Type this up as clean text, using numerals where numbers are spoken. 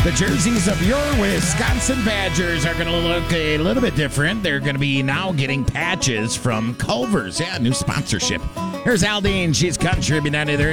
The jerseys of your Wisconsin Badgers are going to look a little bit different. They're going to be now getting patches from Culver's. Yeah, new sponsorship. Here's Aldine. She's contributing to their